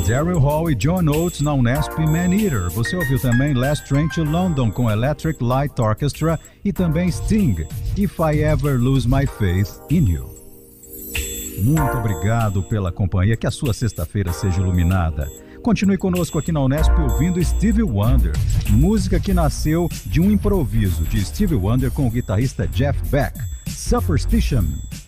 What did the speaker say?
Daryl Hall e John Oates na Unesp Man-Eater. Você ouviu também Last Train to London com Electric Light Orchestra e também Sting, If I Ever Lose My Faith in You. Muito obrigado pela companhia, que a sua sexta-feira seja iluminada. Continue conosco aqui na Unesp ouvindo Stevie Wonder, música que nasceu de um improviso de Stevie Wonder com o guitarrista Jeff Beck, Superstition.